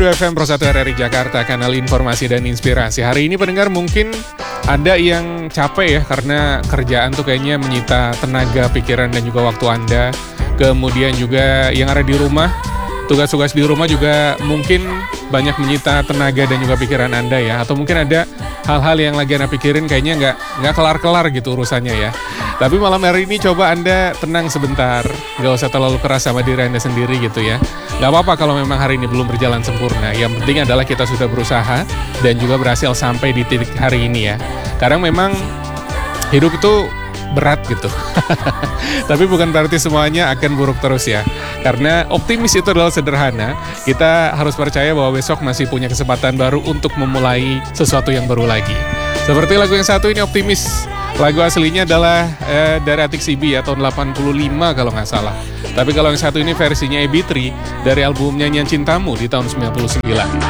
FM Pro 1 RRI Jakarta, kanal informasi dan inspirasi. Hari ini pendengar mungkin ada yang capek ya karena kerjaan tuh kayaknya menyita tenaga, pikiran dan juga waktu Anda. Kemudian juga yang ada di rumah, tugas-tugas di rumah juga mungkin banyak menyita tenaga dan juga pikiran Anda ya. Atau mungkin ada hal-hal yang lagi Anda pikirin kayaknya nggak kelar-kelar gitu urusannya ya. Tapi malam hari ini coba Anda tenang sebentar, nggak usah terlalu keras sama diri Anda sendiri gitu ya. Nggak apa-apa kalau memang hari ini belum berjalan sempurna. Yang penting adalah kita sudah berusaha dan juga berhasil sampai di titik hari ini ya. Kadang memang hidup itu berat gitu. Tapi bukan berarti semuanya akan buruk terus ya. Karena optimis itu adalah sederhana. Kita harus percaya bahwa besok masih punya kesempatan baru untuk memulai sesuatu yang baru lagi. Seperti lagu yang satu ini, Optimis. Lagu aslinya adalah dari Atik Sibi ya, tahun 85 kalau nggak salah. Tapi kalau yang satu ini versinya Ebi Tri dari album Nyanyian Cintamu di tahun 99.